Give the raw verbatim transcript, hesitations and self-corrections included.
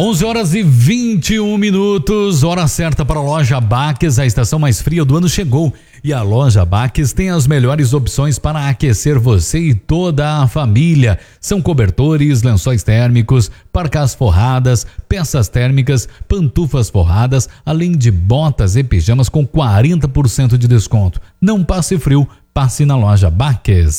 onze horas e vinte e um minutos, hora certa para a Loja Baques. A estação mais fria do ano chegou e a Loja Baques tem as melhores opções para aquecer você e toda a família. São cobertores, lençóis térmicos, parcas forradas, peças térmicas, pantufas forradas, além de botas e pijamas com quarenta por cento de desconto. Não passe frio, passe na Loja Baques.